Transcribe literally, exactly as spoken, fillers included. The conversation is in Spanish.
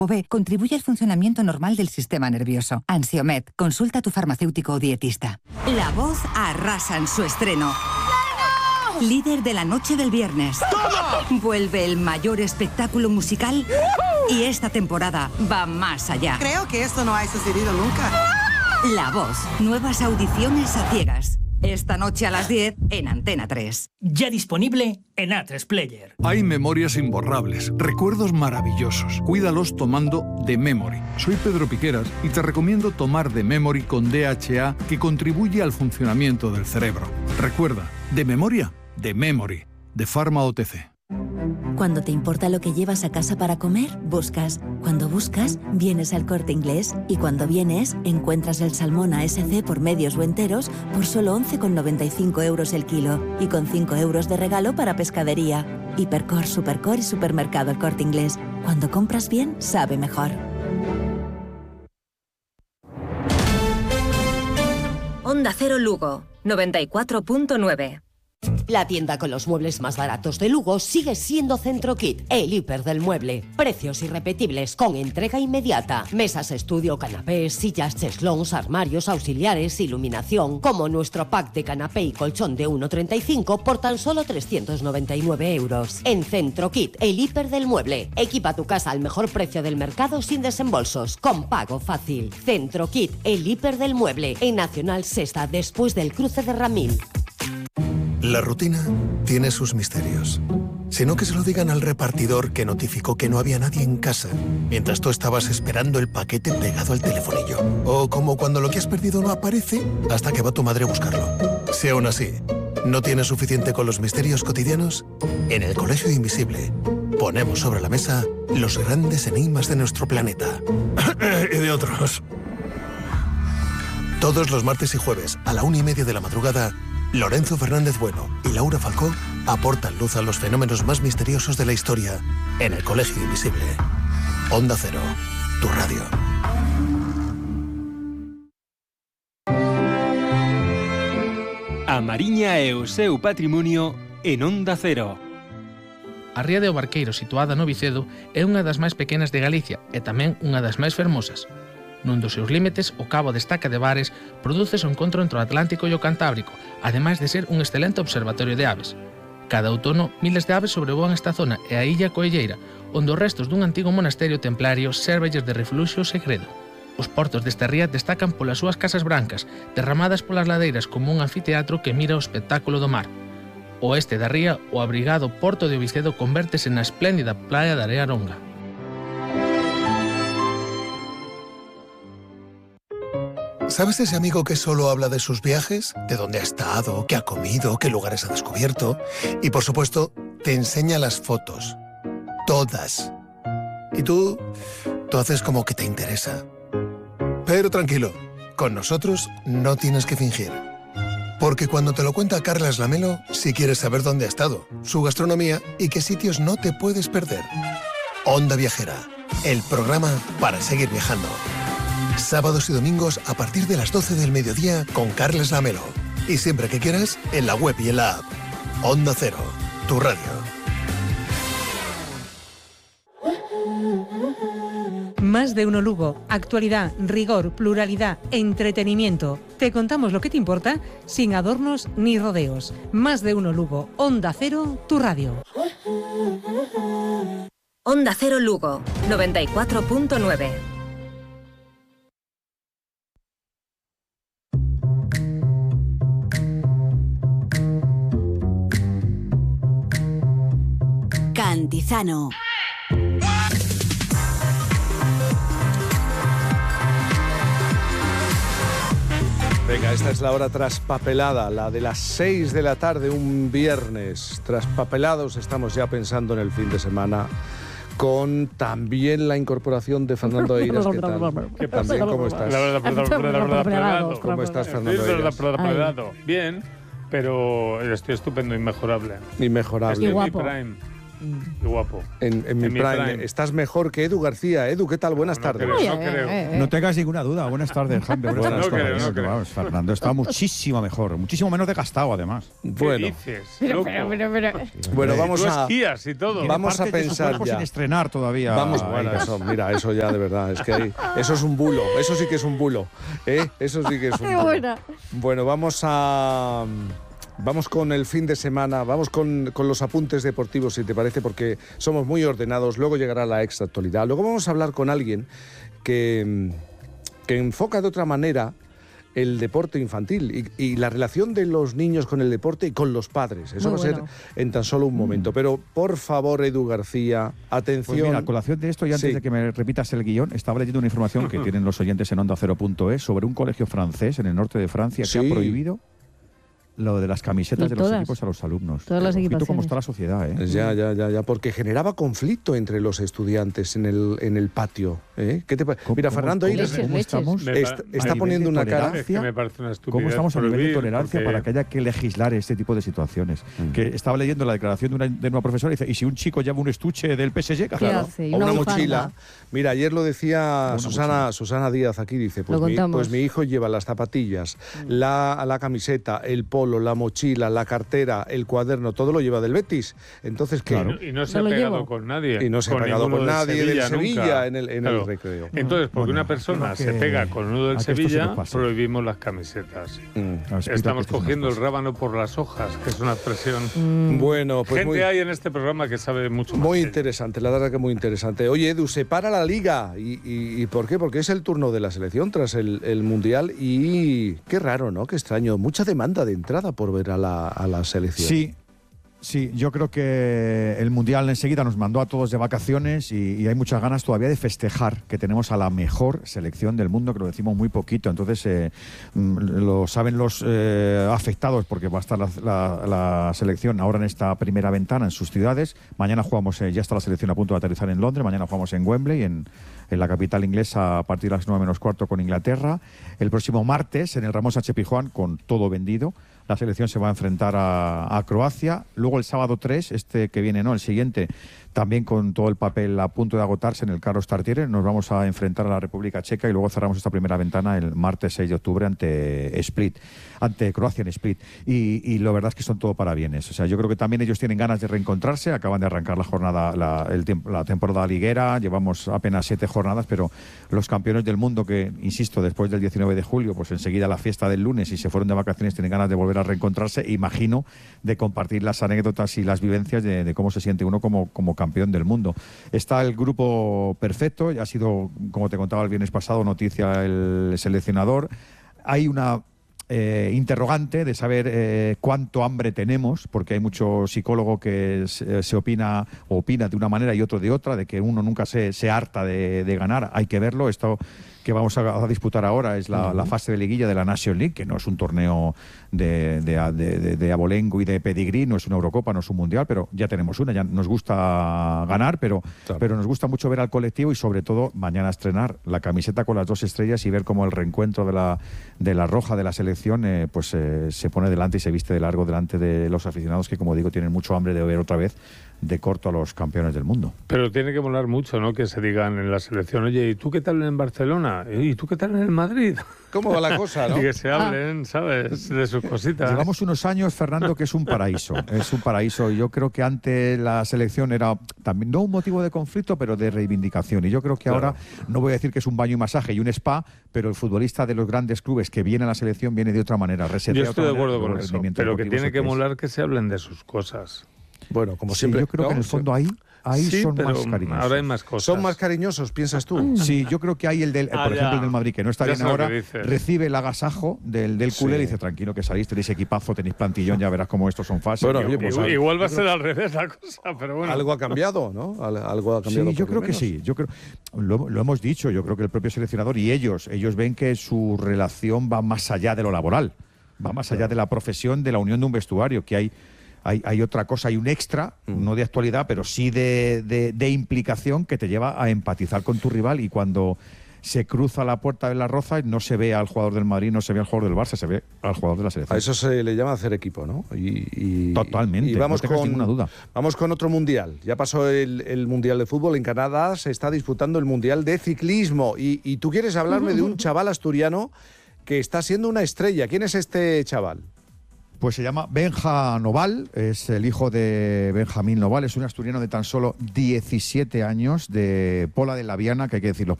B contribuye al funcionamiento normal del sistema nervioso. Ansiomed, consulta a tu farmacéutico o dietista. La Voz arrasa en su estreno. ¡Bueno! Líder de la noche del viernes. ¡Toma! Vuelve el mayor espectáculo musical y esta temporada va más allá. Creo que esto no ha sucedido nunca. La Voz, nuevas audiciones a ciegas. Esta noche a las diez en Antena tres. Ya disponible en A tres Player. Hay memorias imborrables, recuerdos maravillosos. Cuídalos tomando The Memory. Soy Pedro Piqueras y te recomiendo tomar The Memory con D H A, que contribuye al funcionamiento del cerebro. Recuerda, de memoria, The Memory, de Pharma O T C. Cuando te importa lo que llevas a casa para comer, buscas. Cuando buscas, vienes al Corte Inglés. Y cuando vienes, encuentras el salmón A S C por medios o enteros por solo once con noventa y cinco euros el kilo. Y con cinco euros de regalo para pescadería. Hipercor, Supercor y Supermercado El Corte Inglés. Cuando compras bien, sabe mejor. Onda Cero Lugo, noventa y cuatro punto nueve. La tienda con los muebles más baratos de Lugo sigue siendo Centrokit, el hiper del mueble. Precios irrepetibles con entrega inmediata. Mesas estudio, canapés, sillas, cheslons, armarios, auxiliares, iluminación. Como nuestro pack de canapé y colchón de uno treinta y cinco por tan solo trescientos noventa y nueve euros. En Centrokit, el hiper del mueble. Equipa tu casa al mejor precio del mercado sin desembolsos, con pago fácil. Centrokit, el hiper del mueble. En Nacional Sexta, después del cruce de Ramil. La rutina tiene sus misterios. Si no, que se lo digan al repartidor que notificó que no había nadie en casa mientras tú estabas esperando el paquete pegado al telefonillo. O como cuando lo que has perdido no aparece hasta que va tu madre a buscarlo. Si aún así no tienes suficiente con los misterios cotidianos, en el Colegio Invisible ponemos sobre la mesa los grandes enigmas de nuestro planeta. Y de otros. Todos los martes y jueves a la una y media de la madrugada, Lorenzo Fernández Bueno y Laura Falcó aportan luz a los fenómenos más misteriosos de la historia en el Colegio Invisible. Onda Cero, tu radio. A Mariña e o seu patrimonio en Onda Cero. A ría de Obarqueiro, situada no Vicedo, é unha das máis pequenas de Galicia e tamén unha das máis fermosas. Nun dos seus límites, o Cabo de Estaca de Bares produce o encontro entre o Atlántico e o Cantábrico, ademais de ser un excelente observatorio de aves. Cada outono, miles de aves sobrevoan esta zona e a illa Coelleira, onde os restos dun antigo monasterio templario sérvelles de refluxo e segredo. Os portos desta ría destacan polas súas casas brancas, derramadas polas ladeiras como un anfiteatro que mira o espectáculo do mar. O oeste da ría, o abrigado Porto de Vicedo convértese na espléndida praia da Area Longa. ¿Sabes ese amigo que solo habla de sus viajes? ¿De dónde ha estado? ¿Qué ha comido? ¿Qué lugares ha descubierto? Y por supuesto, te enseña las fotos. Todas. Y tú, tú haces como que te interesa. Pero tranquilo, con nosotros no tienes que fingir. Porque cuando te lo cuenta Carlas Lamelo, sí quieres saber dónde ha estado, su gastronomía y qué sitios no te puedes perder. Onda Viajera, el programa para seguir viajando. Sábados y domingos a partir de las doce del mediodía con Carles Lamelo. Y siempre que quieras, en la web y en la app. Onda Cero, tu radio. Más de uno Lugo. Actualidad, rigor, pluralidad, entretenimiento. Te contamos lo que te importa sin adornos ni rodeos. Más de uno Lugo. Onda Cero, tu radio. Onda Cero Lugo, noventa y cuatro punto nueve. Cantizano. Venga, esta es la hora traspapelada, la de las seis de la tarde, un viernes. Traspapelados, estamos ya pensando en el fin de semana, con también la incorporación de Fernando Eiras. ¿Qué tal? ¿Qué también, ¿cómo estás? ¿Cómo estás, Fernando Eiras? Bien, pero estoy estupendo, inmejorable. Inmejorable. Estoy en mi prime. Qué guapo. En, en mi, En mi prime. prime. Estás mejor que Edu García. Edu, ¿qué tal? Buenas No, no tardes. creo, no creo. No tengas ninguna duda. Buenas tardes, Jaime. Buenas Bueno, tardes, no creo, compañero, no que creo. vamos, Fernando está muchísimo mejor, muchísimo menos desgastado, además. Bueno, dices? Pero, Loco. pero, pero, pero. bueno, Eh, vamos Tú a esquías y todo. Tiene vamos a partes de su pensar cuerpo ya. sin estrenar todavía. Vamos, bueno, eso, mira, eso ya de verdad, es que hay- eso es un bulo, eso sí que es un bulo, ¿eh? Eso sí que es un Qué bulo. buena. Bueno, vamos a vamos con el fin de semana, vamos con, con los apuntes deportivos, si te parece, porque somos muy ordenados. Luego llegará la extra actualidad. Luego vamos a hablar con alguien que, que enfoca de otra manera el deporte infantil y, y la relación de los niños con el deporte y con los padres. Eso Muy va a bueno. ser en tan solo un momento. Pero, por favor, Edu García, atención. Pues mira, a colación de esto, y antes Sí. de que me repitas el guión, estaba leyendo una información que tienen los oyentes en onda cero punto es sobre un colegio francés en el norte de Francia que Sí. ha prohibido lo de las camisetas Y de los todas. equipos a los alumnos. Todas las Ojito cómo equipaciones. está la sociedad, ¿eh? Ya, ya, ya, ya, porque generaba conflicto entre los estudiantes en el, en el patio. ¿eh? ¿Qué te pa- ¿Cómo- Mira, cómo- Fernando cómo- Iris Leches, cómo leches. estamos? Me está, pa- está a nivel poniendo de una cara. Es que me parece una estupidez ¿Cómo estamos a nivel de prohibir, tolerancia porque- para que haya que legislar este tipo de situaciones? Que estaba leyendo la declaración de una, de una profesora y dice, ¿y si un chico lleva un estuche del P S G? ¿Qué ¿Qué hace? hace? Y O una, una bufanda. mochila. Mira, ayer lo decía Una Susana, mochila. Susana Díaz aquí, dice, pues Lo mi, contamos. pues mi hijo lleva las zapatillas, la, la camiseta, el polo, la mochila, la cartera, el cuaderno, todo lo lleva del Betis. Entonces, ¿qué? Y no, y no se No ha lo pegado llevo. con nadie. Y no se ha pegado ninguno con del nadie del Sevilla nunca. en el- en el Claro. recreo. Entonces, porque Bueno, una persona creo se que- pega con uno del a que esto se Sevilla, nos pase. prohibimos las camisetas. Mm. A ver, explica Estamos que esto se nos cogiendo el pasa. rábano por las hojas, que es una expresión. Mm. Bueno, pues Gente muy, hay en este programa que sabe mucho más. muy que yo. interesante, la verdad que muy interesante. Oye, Edu, se para la Liga. ¿Y, y, y por qué? Porque es el turno de la selección tras el, el Mundial y qué raro, ¿no? Qué extraño. Mucha demanda de entrada por ver a la, a la selección. Sí, sí, yo creo que el Mundial enseguida nos mandó a todos de vacaciones y, y hay muchas ganas todavía de festejar que tenemos a la mejor selección del mundo, que lo decimos muy poquito. Entonces, eh, mm, lo saben los eh, afectados porque va a estar la, la- la selección ahora en esta primera ventana en sus ciudades. Mañana jugamos, eh, ya está la selección a punto de aterrizar en Londres, mañana jugamos en Wembley, en, en la capital inglesa, a partir de las nueve menos cuarto con Inglaterra. El próximo martes en el Ramón Sánchez Pizjuán, con todo vendido, la selección se va a enfrentar a, a Croacia. Luego el sábado tres, este que viene, no, el siguiente, también con todo el papel a punto de agotarse en el Carlos Tartiere, nos vamos a enfrentar a la República Checa y luego cerramos esta primera ventana el martes seis de octubre ante Split, ante Croacia en Split. Y, y la verdad es que son todo parabienes. O sea, yo creo que también ellos tienen ganas de reencontrarse. Acaban de arrancar la jornada, la, el tiempo, la temporada liguera. Llevamos apenas siete jornadas, pero los campeones del mundo que, insisto, después del diecinueve de julio, pues enseguida la fiesta del lunes y se fueron de vacaciones, tienen ganas de volver a reencontrarse. Imagino de compartir las anécdotas y las vivencias de, de cómo se siente uno como, como campeón del mundo. Está el grupo perfecto, ya ha sido, como te contaba el viernes pasado, noticia el seleccionador. Hay una eh, interrogante de saber eh, cuánto hambre tenemos, porque hay mucho psicólogo que se, se opina o opina de una manera y otro de otra, de que uno nunca se, se harta de, de ganar. Hay que verlo. Esto que vamos a, a disputar ahora es la, uh-huh. la fase de liguilla de la Nation League, que no es un torneo de, de, de, de, de abolengo y de pedigrí, no es una Eurocopa, no es un Mundial, pero ya tenemos una, ya nos gusta ganar, pero, claro. pero nos gusta mucho ver al colectivo y sobre todo mañana estrenar la camiseta con las dos estrellas y ver cómo el reencuentro de la, de la roja de la selección eh, pues eh, se pone delante y se viste de largo delante de los aficionados que, como digo, tienen mucho hambre de ver otra vez de corto a los campeones del mundo. Pero tiene que molar mucho, ¿no? Que se digan en la selección, oye, ¿y tú qué tal en Barcelona? ¿Y tú qué tal en el Madrid? ¿Cómo va la cosa, no? Y que se hablen, ah. ¿sabes? De sus cositas. Llevamos unos años, Fernando, que es un paraíso. Es un paraíso. Y yo creo que antes la selección era también, no un motivo de conflicto, pero de reivindicación. Y yo creo que claro. ahora, no voy a decir que es un baño y masaje y un spa, pero el futbolista de los grandes clubes que viene a la selección viene de otra manera. Yo estoy de acuerdo con eso, pero que tiene que es. molar que se hablen de sus cosas. Bueno, como sí, siempre. Yo creo ¿no? que en el fondo ahí, ahí sí, son pero más cariñosos. Ahora hay más cosas. ¿Son más cariñosos, piensas tú? Sí, yo creo que hay el del, ah, por ya. ejemplo, el del Madrid, que no está ya bien ahora, recibe el agasajo del, del culé sí. y dice, tranquilo que salís, tenéis equipazo, tenéis plantillón, ya verás cómo estos son fáciles. Bueno, oye, pues, igual, igual va a ser al revés la cosa, pero bueno. Algo ha cambiado, ¿no? Algo ha cambiado. Sí, yo creo que sí. Yo creo, lo, lo hemos dicho, yo creo que el propio seleccionador y ellos, ellos ven que su relación va más allá de lo laboral, va más allá de la profesión, de la unión de un vestuario, que hay Hay, hay otra cosa, hay un extra, mm. no de actualidad, pero sí de, de, de implicación que te lleva a empatizar con tu rival y cuando se cruza la puerta de la Roza y no se ve al jugador del Madrid, no se ve al jugador del Barça, se ve al jugador de la selección. A eso se le llama hacer equipo, ¿no? Y, y Totalmente, y vamos no tengas con, ninguna duda. Vamos con otro mundial. Ya pasó el, el Mundial de Fútbol. En Canadá se está disputando el Mundial de Ciclismo. Y, y tú quieres hablarme de un chaval asturiano que está siendo una estrella. ¿Quién es este chaval? Pues se llama Benja Noval, es el hijo de Benjamín Noval, es un asturiano de tan solo diecisiete años, de Pola de la Viana, que hay que decirlo,